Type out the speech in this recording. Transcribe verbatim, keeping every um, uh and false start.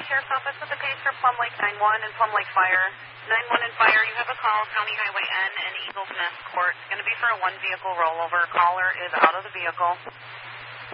Sheriff's Office with the case for Plum Lake nine one and Plum Lake Fire. nine one and Fire, you have a call, County Highway N and Eagles Nest Court. It's going to be for a one-vehicle rollover. Caller is out of the vehicle.